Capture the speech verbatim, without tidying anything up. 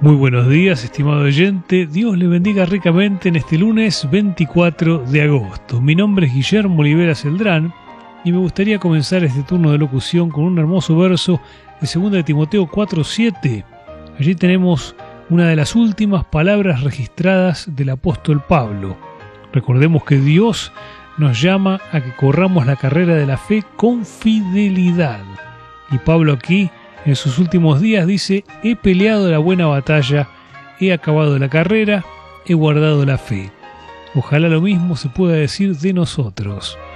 Muy buenos días, estimado oyente. Dios le bendiga ricamente en este lunes veinticuatro de agosto. Mi nombre es Guillermo Olivera Celdrán y me gustaría comenzar este turno de locución con un hermoso verso de segunda de Timoteo cuatro siete. Allí tenemos una de las últimas palabras registradas del apóstol Pablo. Recordemos que Dios nos llama a que corramos la carrera de la fe con fidelidad. Y Pablo aquí, en sus últimos días, dice: he peleado la buena batalla, he acabado la carrera, he guardado la fe. Ojalá lo mismo se pueda decir de nosotros.